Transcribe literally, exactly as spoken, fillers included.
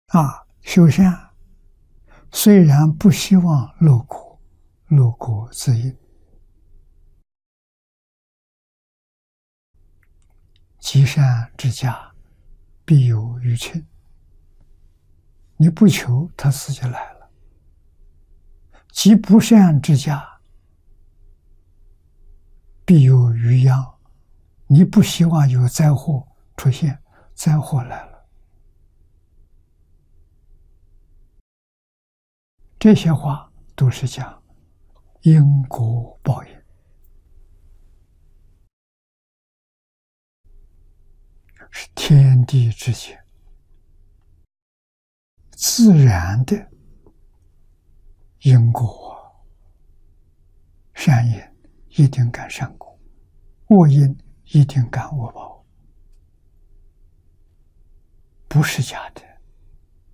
啊，修善虽然不希望落果，落果自因。积善之家，必有余庆。你不求，他自己来了；积不善之家，必有余殃。你不希望有灾祸出现，灾祸来了。这些话都是讲因果报应，是天地之间自然的因果。善因一定感善果，恶因一定感恶报，不是假的。